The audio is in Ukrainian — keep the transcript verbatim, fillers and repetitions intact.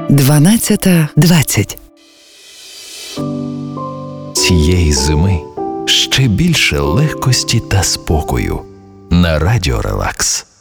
дванадцята двадцять. Цієї зими ще більше легкості та спокою на Радіо Релакс.